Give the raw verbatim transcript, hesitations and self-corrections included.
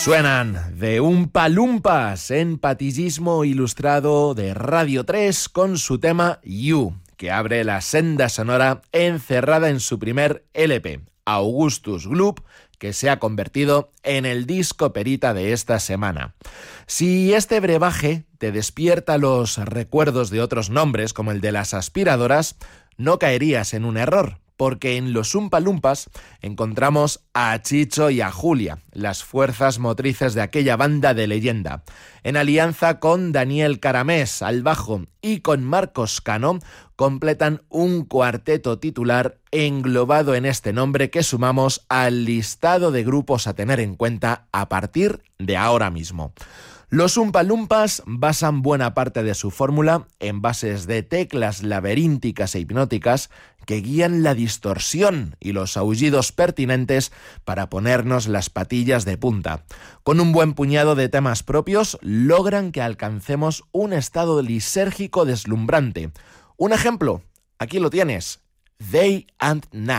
Suenan de Oompa Loompas en Patillismo Ilustrado de Radio tres con su tema You, que abre la senda sonora encerrada en su primer L P, Augustus Gloop, que se ha convertido en el disco perita de esta semana. Si este brebaje te despierta los recuerdos de otros nombres, como el de las aspiradoras, no caerías en un error, porque en los Oompa Loompas encontramos a Chicho y a Julia, las fuerzas motrices de aquella banda de leyenda. En alianza con Daniel Caramés al bajo y con Marcos Cano, completan un cuarteto titular englobado en este nombre que sumamos al listado de grupos a tener en cuenta a partir de ahora mismo. Los Oompa Loompas basan buena parte de su fórmula en bases de teclas laberínticas e hipnóticas que guían la distorsión y los aullidos pertinentes para ponernos las patillas de punta. Con un buen puñado de temas propios logran que alcancemos un estado lisérgico deslumbrante. Un ejemplo, aquí lo tienes, Day and Night.